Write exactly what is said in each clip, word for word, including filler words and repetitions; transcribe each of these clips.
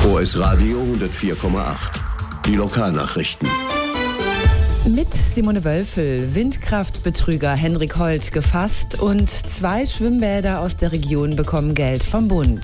O S Radio hundertvier Komma acht. Die Lokalnachrichten. Mit Simone Wölfel, Windkraftbetrüger Henrik Holt gefasst und zwei Schwimmbäder aus der Region bekommen Geld vom Bund.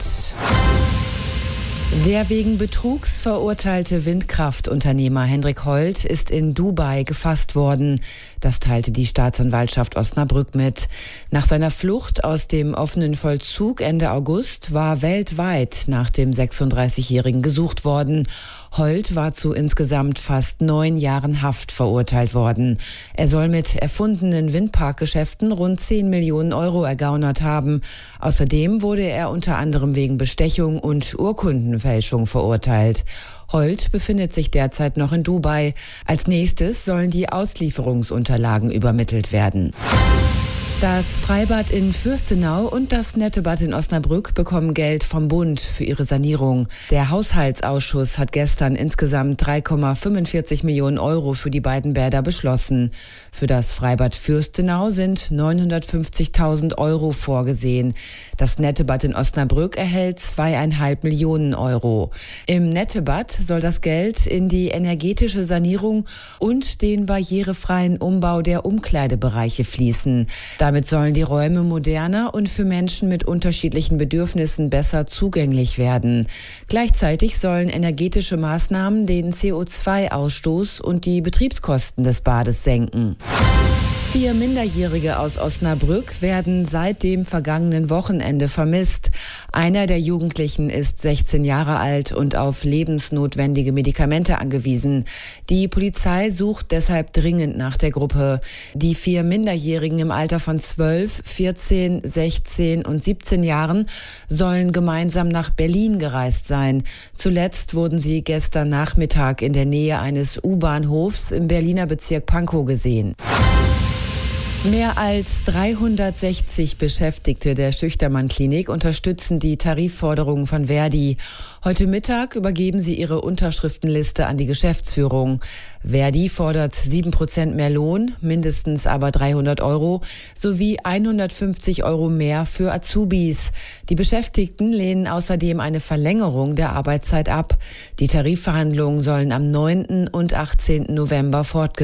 Der wegen Betrugs verurteilte Windkraftunternehmer Henrik Holt ist in Dubai gefasst worden. Das teilte die Staatsanwaltschaft Osnabrück mit. Nach seiner Flucht aus dem offenen Vollzug Ende August war weltweit nach dem sechsunddreißigjährigen gesucht worden. Holt war zu insgesamt fast neun Jahren Haft verurteilt worden. Er soll mit erfundenen Windparkgeschäften rund zehn Millionen Euro ergaunert haben. Außerdem wurde er unter anderem wegen Bestechung und Urkundenfälschung verurteilt. Holt befindet sich derzeit noch in Dubai. Als nächstes sollen die Auslieferungsunterlagen übermittelt werden. Das Freibad in Fürstenau und das Nettebad in Osnabrück bekommen Geld vom Bund für ihre Sanierung. Der Haushaltsausschuss hat gestern insgesamt drei Komma fünfundvierzig Millionen Euro für die beiden Bäder beschlossen. Für das Freibad Fürstenau sind neunhundertfünfzigtausend Euro vorgesehen. Das Nettebad in Osnabrück erhält zweieinhalb Millionen Euro. Im Nettebad soll das Geld in die energetische Sanierung und den barrierefreien Umbau der Umkleidebereiche fließen. Damit sollen die Räume moderner und für Menschen mit unterschiedlichen Bedürfnissen besser zugänglich werden. Gleichzeitig sollen energetische Maßnahmen den C O zwei Ausstoß und die Betriebskosten des Bades senken. Vier Minderjährige aus Osnabrück werden seit dem vergangenen Wochenende vermisst. Einer der Jugendlichen ist sechzehn Jahre alt und auf lebensnotwendige Medikamente angewiesen. Die Polizei sucht deshalb dringend nach der Gruppe. Die vier Minderjährigen im Alter von zwölf, vierzehn, sechzehn und siebzehn Jahren sollen gemeinsam nach Berlin gereist sein. Zuletzt wurden sie gestern Nachmittag in der Nähe eines U-Bahnhofs im Berliner Bezirk Pankow gesehen. Mehr als dreihundertsechzig Beschäftigte der Schüchtermann-Klinik unterstützen die Tarifforderungen von Verdi. Heute Mittag übergeben sie ihre Unterschriftenliste an die Geschäftsführung. Verdi fordert sieben Prozent mehr Lohn, mindestens aber dreihundert Euro, sowie hundertfünfzig Euro mehr für Azubis. Die Beschäftigten lehnen außerdem eine Verlängerung der Arbeitszeit ab. Die Tarifverhandlungen sollen am neunten und achtzehnten November fortgesetzt